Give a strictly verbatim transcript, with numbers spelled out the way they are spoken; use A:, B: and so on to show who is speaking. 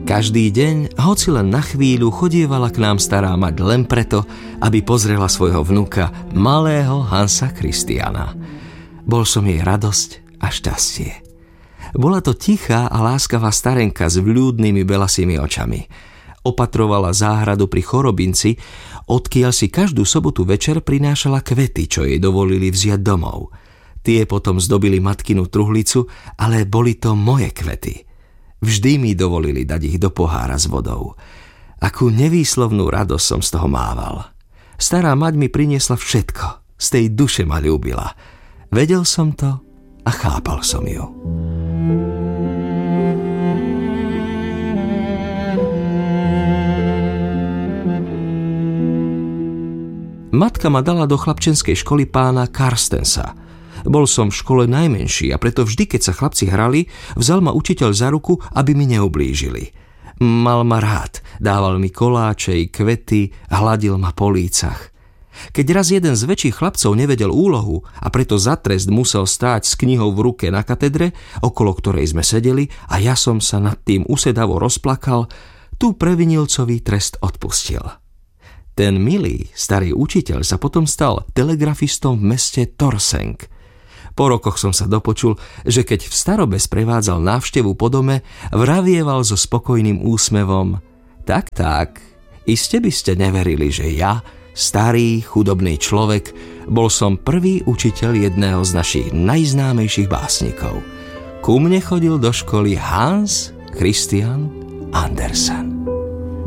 A: Každý deň, hoci len na chvíľu, chodievala k nám stará mať len preto, aby pozrela svojho vnuka, malého Hansa Christiana. Bol som jej radosť a šťastie. Bola to tichá a láskavá starenka s vľúdnymi belasými očami. Opatrovala záhradu pri Chorobinci, odkiaľ si každú sobotu večer prinášala kvety, čo jej dovolili vziať domov. Tie potom zdobili matkinu truhlicu, ale boli to moje kvety. Vždy mi dovolili dať ich do pohára s vodou. Akú nevýslovnú radosť som z toho mával. Stará mať mi priniesla všetko. Z tej duše ma ľúbila. Vedel som to a chápal som ju. Matka ma dala do chlapčenskej školy pána Karstensa. Bol som v škole najmenší a preto vždy, keď sa chlapci hrali, vzal ma učiteľ za ruku, aby mi neublížili. Mal ma rád, dával mi koláče, kvety, hladil ma po lícach. Keď raz jeden z väčších chlapcov nevedel úlohu a preto za trest musel stáť s knihou v ruke na katedre, okolo ktorej sme sedeli, a ja som sa nad tým usedavo rozplakal, tu previnilcový trest odpustil. Ten milý, starý učiteľ sa potom stal telegrafistom v meste Torseng. Po rokoch som sa dopočul, že keď v starobe sprevádzal návštevu po dome, vravieval so spokojným úsmevom: Tak, tak, iste by ste neverili, že ja, starý, chudobný človek, bol som prvý učiteľ jedného z našich najznámejších básnikov. Ku mne chodil do školy Hans Christian Andersen.